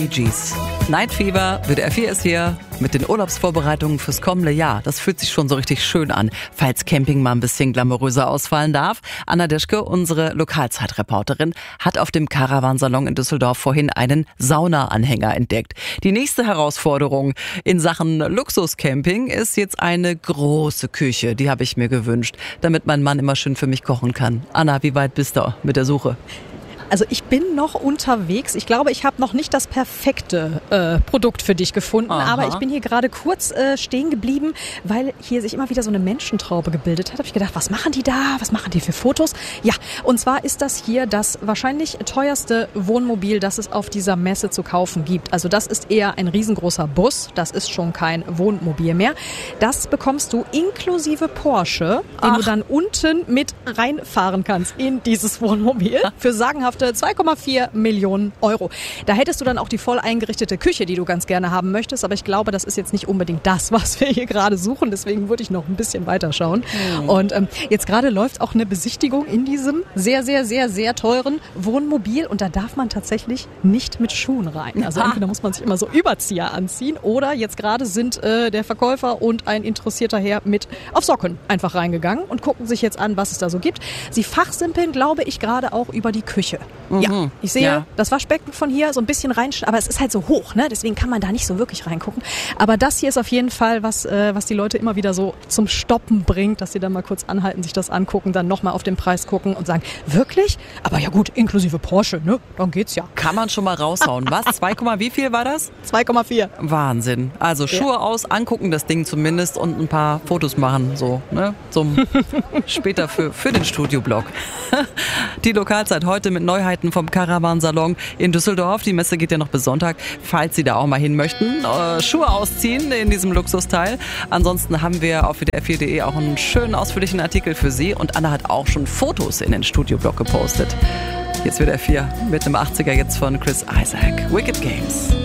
Gees. Night Fever, WDR 4 ist hier mit den Urlaubsvorbereitungen fürs kommende Jahr. Das fühlt sich schon so richtig schön an, falls Camping mal ein bisschen glamouröser ausfallen darf. Anna Deschke, unsere Lokalzeitreporterin, hat auf dem Caravansalon in Düsseldorf vorhin einen Saunaanhänger entdeckt. Die nächste Herausforderung in Sachen Luxuscamping ist jetzt eine große Küche. Die habe ich mir gewünscht, damit mein Mann immer schön für mich kochen kann. Anna, wie weit bist du mit der Suche? Also ich bin noch unterwegs. Ich glaube, ich habe noch nicht das perfekte Produkt für dich gefunden. Aha. Aber ich bin hier gerade kurz stehen geblieben, weil hier sich immer wieder so eine Menschentraube gebildet hat. Habe ich gedacht, was machen die da? Was machen die für Fotos? Ja, und zwar ist das hier das wahrscheinlich teuerste Wohnmobil, das es auf dieser Messe zu kaufen gibt. Also das ist eher ein riesengroßer Bus. Das ist schon kein Wohnmobil mehr. Das bekommst du inklusive Porsche, den du dann unten mit reinfahren kannst in dieses Wohnmobil für sagenhaft 2,4 Millionen Euro. Da hättest du dann auch die voll eingerichtete Küche, die du ganz gerne haben möchtest. Aber ich glaube, das ist jetzt nicht unbedingt das, was wir hier gerade suchen. Deswegen würde ich noch ein bisschen weiter schauen. Und jetzt gerade läuft auch eine Besichtigung in diesem sehr, sehr, sehr, sehr teuren Wohnmobil. Und da darf man tatsächlich nicht mit Schuhen rein. Also entweder muss man sich immer so Überzieher anziehen oder jetzt gerade sind der Verkäufer und ein interessierter Herr mit auf Socken einfach reingegangen und gucken sich jetzt an, was es da so gibt. Sie fachsimpeln, glaube ich, gerade auch über die Küche. Ja, ich sehe das Waschbecken von hier so ein bisschen rein, aber es ist halt so hoch, ne? Deswegen kann man da nicht so wirklich reingucken. Aber das hier ist auf jeden Fall was die Leute immer wieder so zum Stoppen bringt, dass sie dann mal kurz anhalten, sich das angucken, dann nochmal auf den Preis gucken und sagen, wirklich? Aber ja gut, inklusive Porsche, ne? Dann geht's ja. Kann man schon mal raushauen. Was? 2, wie viel war das? 2,4. Wahnsinn. Also Schuhe aus, angucken das Ding zumindest und ein paar Fotos machen, so, ne? Zum später für den Studioblog. Die Lokalzeit heute mit Neuheiten vom Caravansalon in Düsseldorf. Die Messe geht ja noch bis Sonntag, falls Sie da auch mal hin möchten. Schuhe ausziehen in diesem Luxusteil. Ansonsten haben wir auf wdr4.de auch einen schönen ausführlichen Artikel für Sie. Und Anna hat auch schon Fotos in den Studioblog gepostet. Jetzt WDR 4 mit einem 80er jetzt von Chris Isaak. Wicked Games.